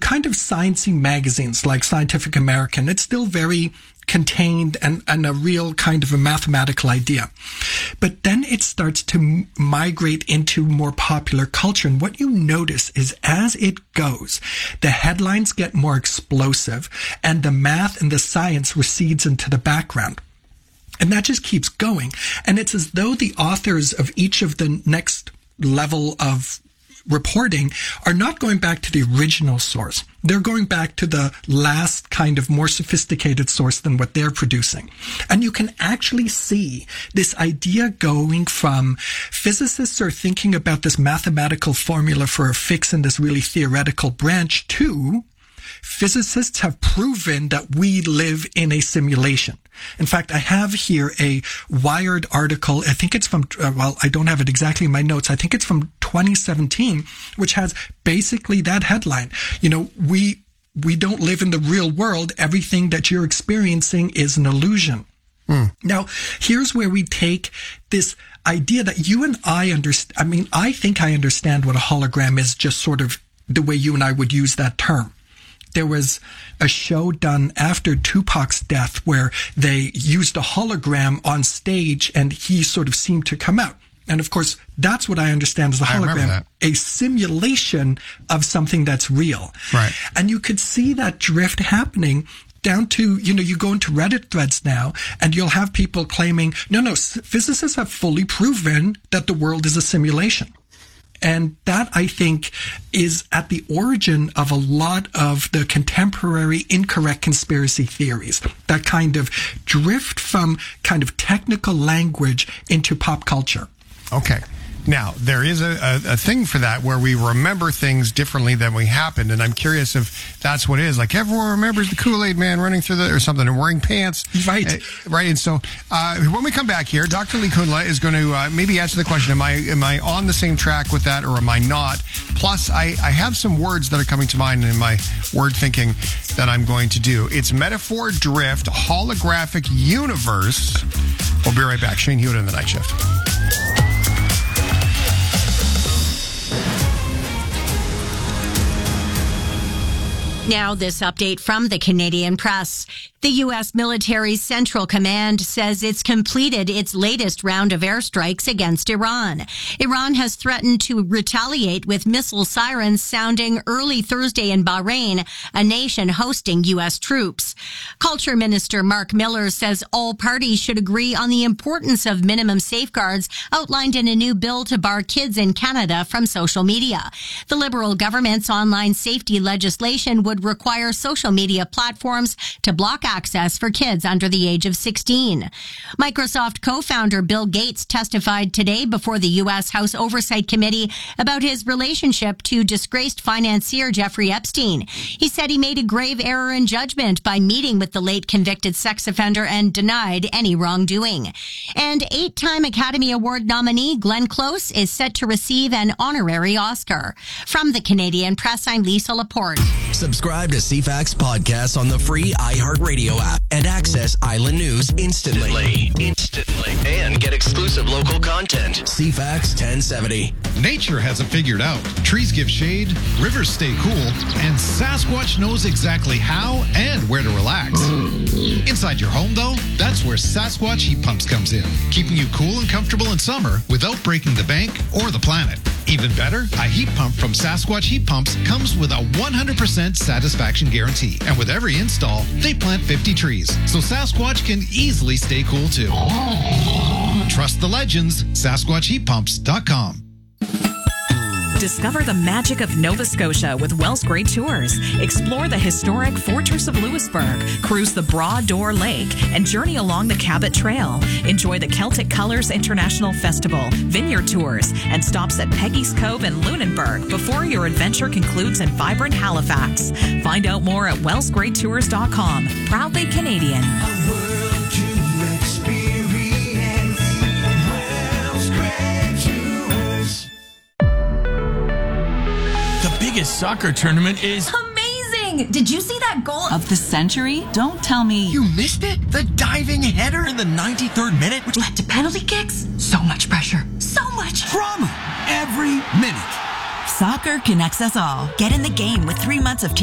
kind of sciencey magazines like Scientific American, it's still very contained and a real kind of a mathematical idea. But then it starts to migrate into more popular culture. And what you notice is as it goes, the headlines get more explosive and the math and the science recedes into the background. And that just keeps going. And it's as though the authors of each of the next level of reporting are not going back to the original source. They're going back to the last kind of more sophisticated source than what they're producing. And you can actually see this idea going from physicists are thinking about this mathematical formula for a fix in this really theoretical branch to physicists have proven that we live in a simulation. In fact, I have here a Wired article. I think it's from, I don't have it exactly in my notes. I think it's from 2017, which has basically that headline. You know, we don't live in the real world. Everything that you're experiencing is an illusion. Now, here's where we take this idea that you and I understand. I mean, I think I understand what a hologram is, just sort of the way you and I would use that term. There was a show done after Tupac's death where they used a hologram on stage and he sort of seemed to come out. And of course, that's what I understand as a hologram, a simulation of something that's real. Right. And you could see that drift happening down to, you know, you go into Reddit threads now and you'll have people claiming, no, physicists have fully proven that the world is a simulation. And that, I think, is at the origin of a lot of the contemporary incorrect conspiracy theories that kind of drift from kind of technical language into pop culture. Okay. Now, there is a thing for that where we remember things differently than we happened. And I'm curious if that's what it is. Like everyone remembers the Kool-Aid man running through or something and wearing pants. Right. Right. And so when we come back here, Dr. Lee Kundla is going to maybe answer the question, am I on the same track with that or am I not? Plus, I have some words that are coming to mind in my word thinking that I'm going to do. It's metaphor, drift, holographic universe. We'll be right back. Shane Hewitt in the Night Shift. Now, this update from the Canadian Press. The U.S. military's Central Command says it's completed its latest round of airstrikes against Iran. Iran has threatened to retaliate with missile sirens sounding early Thursday in Bahrain, a nation hosting U.S. troops. Culture Minister Mark Miller says all parties should agree on the importance of minimum safeguards outlined in a new bill to bar kids in Canada from social media. The Liberal government's online safety legislation would require social media platforms to block access for kids under the age of 16. Microsoft co-founder Bill Gates testified today before the U.S. House Oversight Committee about his relationship to disgraced financier Jeffrey Epstein. He said he made a grave error in judgment by meeting with the late convicted sex offender and denied any wrongdoing. And 8-time Academy Award nominee Glenn Close is set to receive an honorary Oscar. From the Canadian Press, I'm Lisa Laporte. Subscribe to CFAX podcasts on the free iHeartRadio app and access Island News instantly. And get exclusive local content. CFAX 1070. Nature has it figured out. Trees give shade, rivers stay cool, and Sasquatch knows exactly how and where to relax. Inside your home, though, that's where Sasquatch Heat Pumps comes in, keeping you cool and comfortable in summer without breaking the bank or the planet. Even better, a heat pump from Sasquatch Heat Pumps comes with a 100% satisfaction guarantee. And with every install, they plant 50 trees, so Sasquatch can easily stay cool too. Trust the legends, SasquatchHeatPumps.com. Discover the magic of Nova Scotia with Wells Great Tours. Explore the historic Fortress of Louisbourg, cruise the Broad Door Lake, and journey along the Cabot Trail. Enjoy the Celtic Colors International Festival, vineyard tours, and stops at Peggy's Cove and Lunenburg before your adventure concludes in vibrant Halifax. Find out more at wellsgreattours.com. Proudly Canadian. Biggest soccer tournament is amazing! Did you see that goal of the century? Don't tell me you missed it. The diving header in the 93rd minute, which led to penalty kicks. So much pressure, so much drama every minute. Soccer connects us all. Get in the game with 3 months of